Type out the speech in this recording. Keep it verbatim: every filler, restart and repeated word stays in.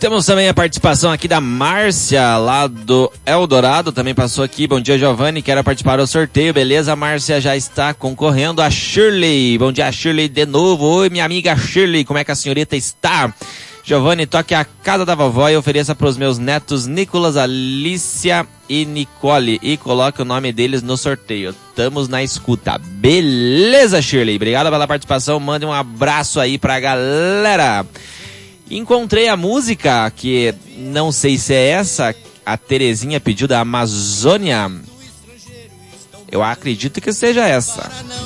Temos também a participação aqui da Márcia, lá do Eldorado, também passou aqui. Bom dia, Giovanni, quero participar do sorteio, beleza? A Márcia já está concorrendo. A Shirley, bom dia, Shirley, de novo. Oi, minha amiga Shirley, como é que a senhorita está? Giovanni, toque a casa da vovó e ofereça para os meus netos Nicolas, Alicia e Nicole e coloque o nome deles no sorteio. Estamos na escuta. Beleza, Shirley? Obrigado pela participação. Mande um abraço aí pra galera. Encontrei a música, que não sei se é essa, a Terezinha pediu, da Amazônia. Eu acredito que seja essa.